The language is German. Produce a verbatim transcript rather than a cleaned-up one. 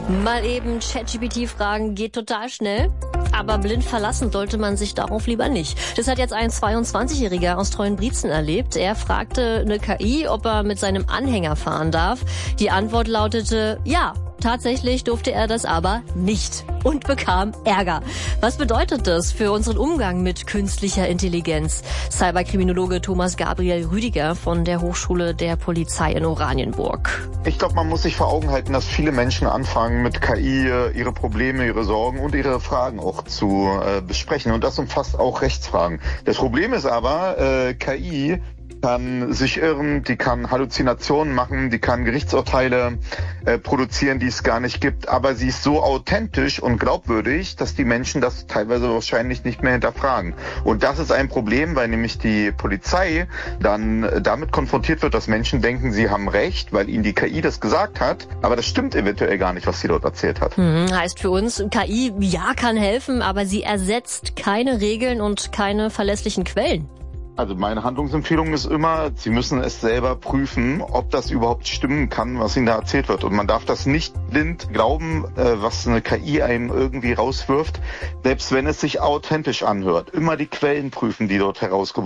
Mal eben ChatGPT fragen geht total schnell, aber blind verlassen sollte man sich darauf lieber nicht. Das hat jetzt ein zweiundzwanzigjähriger aus Treuenbrietzen erlebt. Er fragte eine K I, ob er mit seinem Anhänger fahren darf. Die Antwort lautete ja. Tatsächlich durfte er das aber nicht und bekam Ärger. Was bedeutet das für unseren Umgang mit künstlicher Intelligenz? Cyberkriminologe Thomas Gabriel Rüdiger von der Hochschule der Polizei in Oranienburg. Ich glaube, man muss sich vor Augen halten, dass viele Menschen anfangen, mit K I ihre Probleme, ihre Sorgen und ihre Fragen auch zu äh, besprechen. Und das umfasst auch Rechtsfragen. Das Problem ist aber, äh, K I kann sich irren, die kann Halluzinationen machen, die kann Gerichtsurteile äh, produzieren, die es gar nicht gibt, aber sie ist so authentisch und glaubwürdig, dass die Menschen das teilweise wahrscheinlich nicht mehr hinterfragen. Und das ist ein Problem, weil nämlich die Polizei dann damit konfrontiert wird, dass Menschen denken, sie haben recht, weil ihnen die K I das gesagt hat, aber das stimmt eventuell gar nicht, was sie dort erzählt hat. Hm, heißt für uns, K I, ja, kann helfen, aber sie ersetzt keine Regeln und keine verlässlichen Quellen. Also meine Handlungsempfehlung ist immer, Sie müssen es selber prüfen, ob das überhaupt stimmen kann, was Ihnen da erzählt wird. Und man darf das nicht blind glauben, was eine K I einem irgendwie rauswirft, selbst wenn es sich authentisch anhört. Immer die Quellen prüfen, die dort herausgeworfen